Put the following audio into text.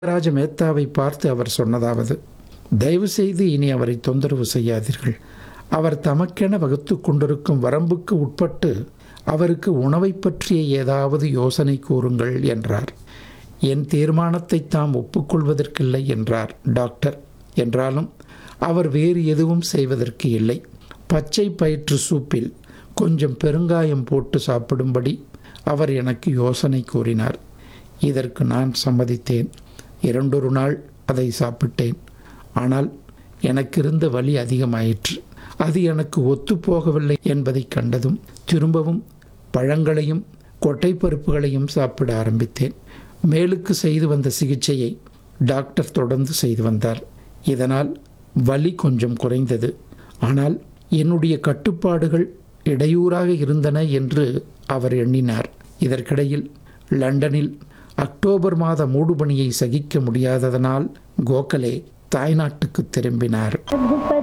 ராஜ மேத்தாவை பார்த்து அவர் சொன்னதாவது, தயவு செய்து இனி அவரை தொந்தரவு செய்யாதீர்கள். அவர் தமக்கென வகுத்து கொண்டிருக்கும் வரம்புக்கு உட்பட்டு அவருக்கு உணவை பற்றிய ஏதாவது யோசனை கூறுங்கள் என்றார். என் தீர்மானத்தை தாம் ஒப்புக்கொள்வதற்கில்லை என்றார் டாக்டர். என்றாலும் அவர் வேறு எதுவும் செய்வதற்கு இல்லை. பச்சை பயிற்று சூப்பில் கொஞ்சம் பெருங்காயம் போட்டு சாப்பிடும்படி அவர் எனக்கு யோசனை கூறினார். இதற்கு நான் சம்மதித்தேன். 2 நாள் அதை சாப்பிட்டேன். ஆனால் எனக்கு இருந்த வலி அதிகமாயிற்று. அது எனக்கு ஒத்துப்போகவில்லை என்பதை கண்டதும் திரும்பவும் பழங்களையும் கொட்டைப்பருப்புகளையும் சாப்பிட ஆரம்பித்தேன். மேலுக்கு செய்து வந்த சிகிச்சையை டாக்டர் தொடர்ந்து செய்து வந்தார். இதனால் வலி கொஞ்சம் குறைந்தது. ஆனால் என்னுடைய கட்டுப்பாடுகள் இடையூறாக இருந்தன என்று அவர் எண்ணினார். இதற்கிடையில் லண்டனில் அக்டோபர் மாத மூடுபனியை சகிக்க முடியாததனால் கோகலே தாய்நாட்டுக்கு திரும்பினார்.